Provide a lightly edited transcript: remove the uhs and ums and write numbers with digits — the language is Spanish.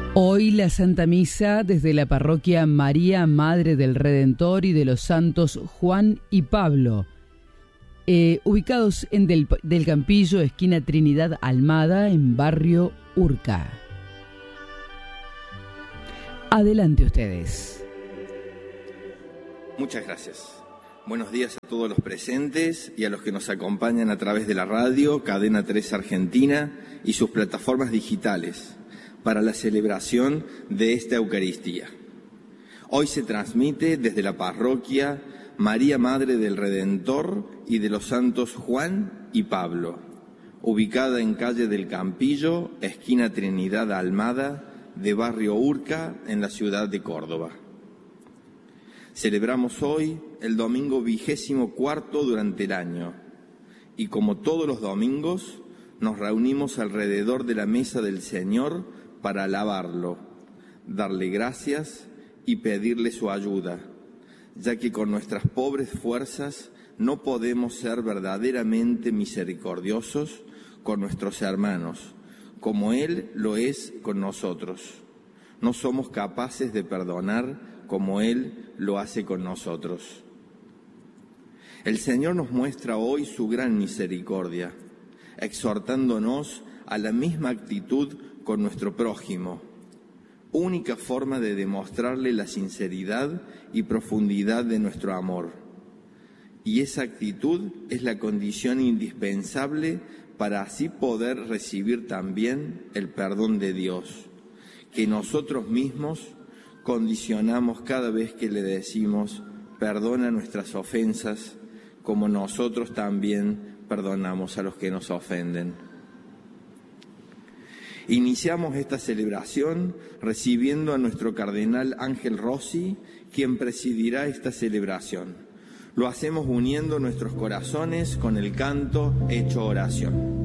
Hoy la Santa Misa desde la parroquia María, Madre del Redentor y de los santos Juan y Pablo, ubicados en del Campillo, esquina Trinidad Almada, en barrio Urca. Adelante ustedes. Muchas gracias. Buenos días a todos los presentes y a los que nos acompañan a través de la radio, Cadena 3 Argentina y sus plataformas digitales para la celebración de esta Eucaristía. Hoy se transmite desde la parroquia María Madre del Redentor y de los santos Juan y Pablo, ubicada en calle del Campillo, esquina Trinidad Almada, de barrio Urca, en la ciudad de Córdoba. Celebramos hoy el domingo 24 durante el año y, como todos los domingos, nos reunimos alrededor de la mesa del Señor para alabarlo, darle gracias y pedirle su ayuda, ya que con nuestras pobres fuerzas no podemos ser verdaderamente misericordiosos con nuestros hermanos, como Él lo es con nosotros. No somos capaces de perdonar como Él lo hace con nosotros. El Señor nos muestra hoy su gran misericordia, exhortándonos a la misma actitud con nuestro prójimo, única forma de demostrarle la sinceridad y profundidad de nuestro amor. Y esa actitud es la condición indispensable para así poder recibir también el perdón de Dios, que nosotros mismos condicionamos cada vez que le decimos: perdona nuestras ofensas, como nosotros también perdonamos a los que nos ofenden. Iniciamos esta celebración recibiendo a nuestro cardenal Ángel Rossi, quien presidirá esta celebración. Lo hacemos uniendo nuestros corazones con el canto hecho oración.